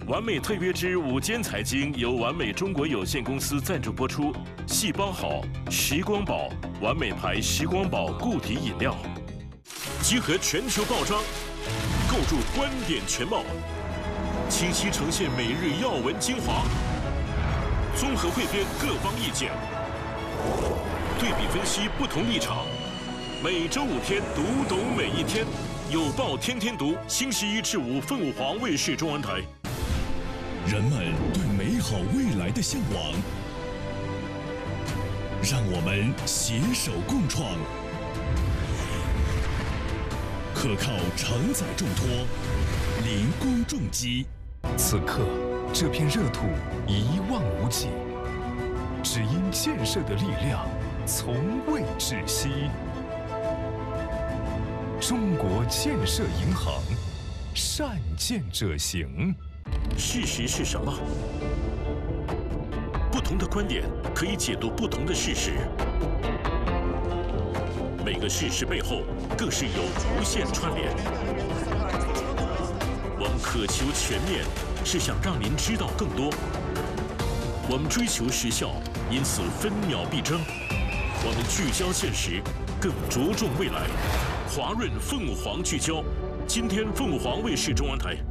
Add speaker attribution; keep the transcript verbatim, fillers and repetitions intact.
Speaker 1: 完美特约之午间财经由完美中国有限公司赞助播出。细胞好，时光宝，完美牌时光宝固体饮料，集合全球报章，构筑观点全貌，清晰呈现每日要闻精华，综合汇编各方意见，对比分析不同立场。每周五天，读懂每一天。有报天天读，星期一至五，凤凰卫视中文台。
Speaker 2: 人们对美好未来的向往，让我们携手共创。可靠承载重托，灵光重击。
Speaker 3: 此刻，这片热土一望无际，只因建设的力量从未止息。中国建设银行，善建者行。
Speaker 1: 事实是什么？不同的观点可以解读不同的事实，每个事实背后更是有无限串联。我们渴求全面，是想让您知道更多。我们追求时效，因此分秒必争。我们聚焦现实，更着重未来。华润凤凰聚焦，今天凤凰卫视中文台。